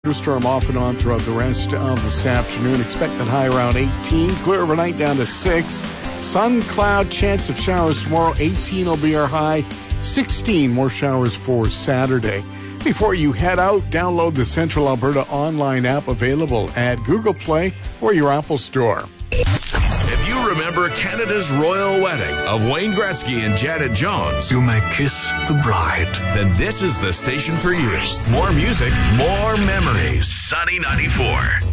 Thunderstorm off and on throughout the rest of this afternoon. Expected high around 18. Clear overnight down to 6. Sun, cloud, chance of showers tomorrow. 18 will be our high. 16 more showers for Saturday. Before you head out, download the Central Alberta online app available at Google Play or your Apple Store. If you remember Canada's royal wedding of Wayne Gretzky and Janet Jones, you may kiss the bride. Then this is the station for you. More music, more memories. Sunny 94.